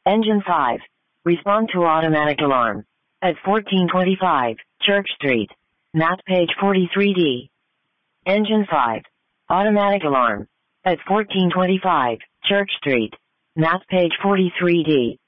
Engine 5. Respond to automatic alarm. At 1425, Church Street. Map page 43D. Engine 5. Automatic alarm. At 1425, Church Street. Map page 43D.